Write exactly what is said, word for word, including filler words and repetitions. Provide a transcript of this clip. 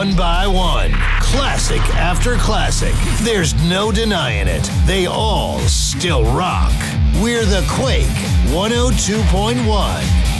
one by one. Classic after classic. There's no denying it. They all still rock. We're the Quake one oh two point one.